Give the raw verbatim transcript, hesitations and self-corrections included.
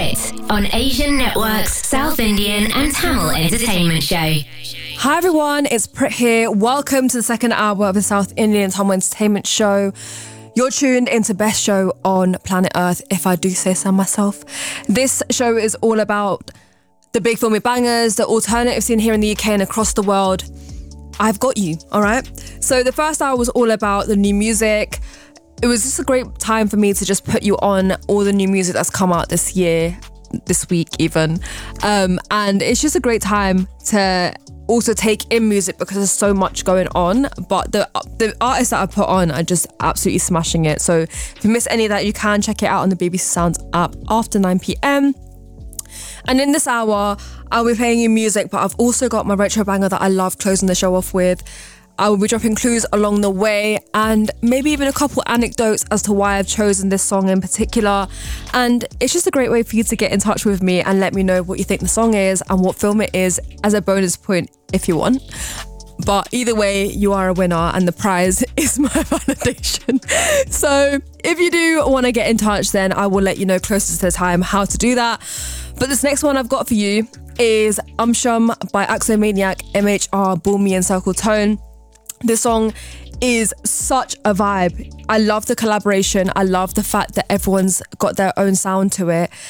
It on Asian Network's South Indian and Tamil entertainment show. Hi everyone, it's Prit here. Welcome to the second hour of the South Indian Tamil entertainment show. You're tuned into best show on planet Earth, if I do say so myself. This show is all about the big filmy bangers, the alternative scene here in the U K and across the world. I've got you, all right? So the first hour was all about the new music. It was just a great time for me to just put you on all the new music that's come out this year, this week even. Um, and it's just a great time to also take in music because there's so much going on. But the the artists that I put on are just absolutely smashing it. So if you miss any of that, you can check it out on the B B C Sounds app after nine p.m. And in this hour, I'll be playing you music, but I've also got my retro banger that I love closing the show off with. I will be dropping clues along the way and maybe even a couple anecdotes as to why I've chosen this song in particular. And it's just a great way for you to get in touch with me and let me know what you think the song is and what film it is as a bonus point if you want. But either way, you are a winner and the prize is my validation. So if you do want to get in touch, then I will let you know closer to the time how to do that. But this next one I've got for you is Um Shum by Axomaniac, M H R, Boomy and Circle Tone. This song is such a vibe. I love the collaboration. I love the fact that everyone's got their own sound to it.